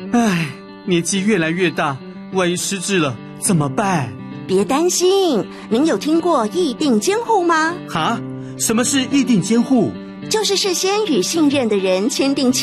唉，年纪越来越大，万一失智了怎么办？ 别担心，您有听过议定监护吗？ 哈？什么是议定监护？ 就是事先与信任的人签订